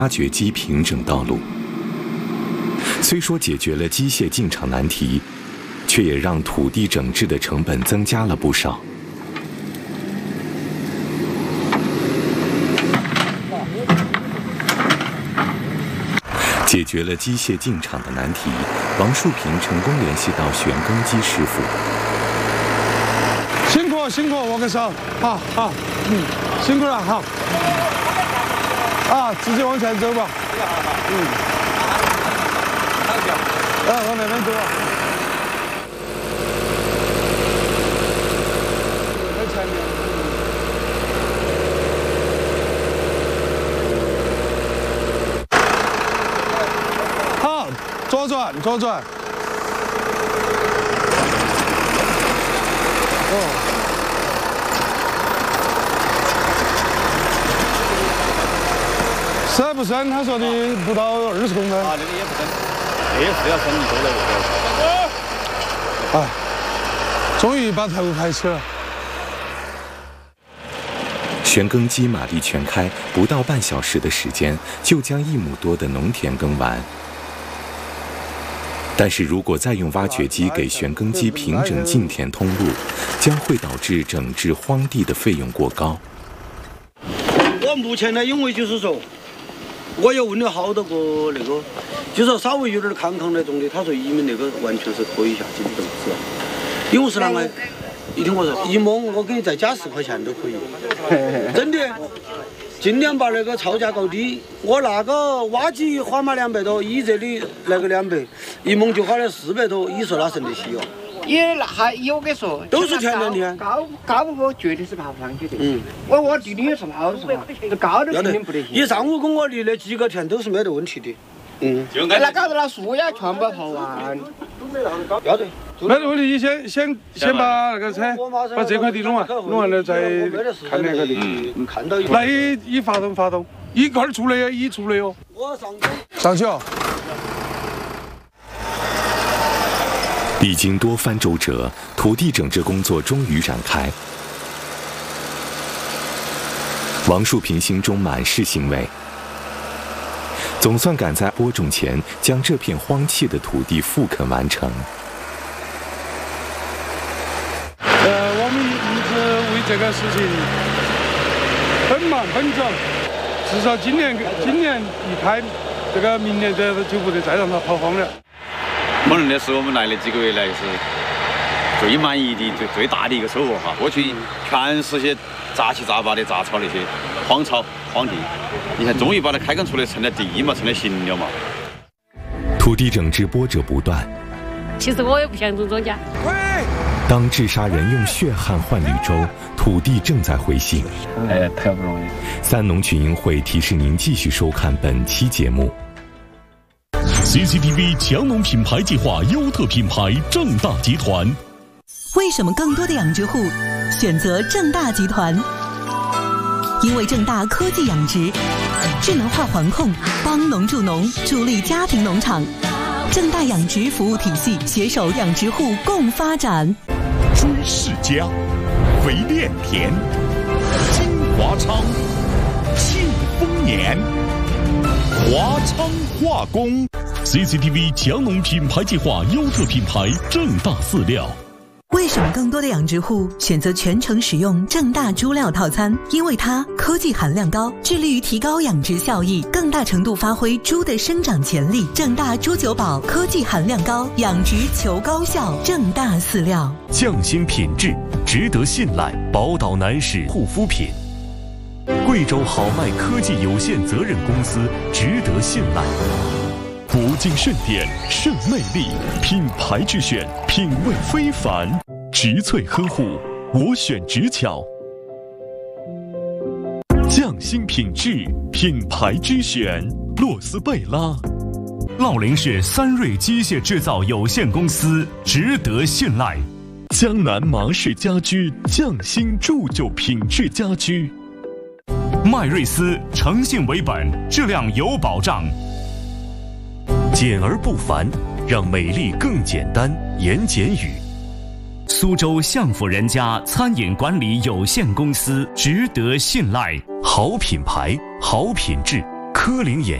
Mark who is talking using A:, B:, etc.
A: 挖掘机平整道路。虽说解决了机械进场难题，却也让土地整治的成本增加了不少。解决了机械进场的难题，王树平成功联系到旋耕机师傅。
B: 辛苦，握个手，好，辛苦了，好，直接往前走吧，往那边走啊。好，左转。深不深？他说的不到20公分。这个也不深，这是要深1多的。终于把台务排起了。
A: 旋耕机马力全开，不到半小时的时间就将1亩多的农田耕完。但是如果再用挖掘机给旋耕机平整进田通路，将会导致整治荒地的费用过高。
C: 我目前呢，因为就是说，我也问了好多个就是说稍微有点康那种的，他说移民那个完全是可以下去的，是吧？因为是啷个？你听我说，1亩我给你再加10块钱都可以，真的。尽量把那个造价搞低，我那个挖机花嘛200多，以这里那个200，1亩就花了400多，你说哪省得起哦？
D: 也还有我跟你说，
C: 都是天然的，
D: 高我绝对是爬不上去的。我地里也是好是吧？这高的肯定不得行。
C: 你上午跟我离的几个田都是没得问题的。
D: 那搞得那树呀全部刨完。
C: 要得。
B: 没得问题，你先把那个车把这块地弄完了再看那个地。
C: 看到
B: 那一发动，一块出来哟。
C: 我
B: 上去哦。
A: 历经多番周折，土地整治工作终于展开。王树平心中满是欣慰，总算赶在播种前将这片荒弃的土地复垦完成。
B: 我们一直为这个事情奔忙奔走，至少今年一开，这个明年就不得再让它跑荒了。
E: 可能那是我们来的几个月来是最满意的、最大的一个收获哈。过去全是些杂七杂八的杂草那些荒草荒地，你看终于把它开垦出来，成了地嘛，成了行了嘛。
A: 土地整治波折不断。
F: 其实我也不想种庄稼。
A: 当治沙人用血汗换绿洲，土地正在回信。
E: 太不容易。
A: 三农群英会提示您继续收看本期节目。
G: CCTV 强农品牌计划优特品牌正大集团。
H: 为什么更多的养殖户选择正大集团？因为正大科技养殖，智能化环控，帮农助农，助力家庭农场。正大养殖服务体系携手养殖户共发展。
G: 朱世家、肥炼田、金华昌、庆丰年、华昌化工。CCTV 强农品牌计划优特品牌正大饲料。
H: 为什么更多的养殖户选择全程使用正大猪料套餐？因为它科技含量高，致力于提高养殖效益，更大程度发挥猪的生长潜力。正大猪酒宝科技含量高，养殖求高效。正大饲料，
G: 匠心品质，值得信赖。宝岛男士护肤品，贵州好麦科技有限责任公司，值得信赖。古晋盛典，盛魅力，品牌之选，品味非凡，植萃呵护，我选植巧。匠心品质，品牌之选，洛斯贝拉。
I: 乐陵市三瑞机械制造有限公司，值得信赖。
G: 江南麻式家居，匠心铸就品质家居。
I: 麦瑞斯，诚信为本，质量有保障。
G: 简而不繁，让美丽更简单。言简语。
I: 苏州相府人家餐饮管理有限公司，值得信赖。
G: 好品牌，好品质， 科林眼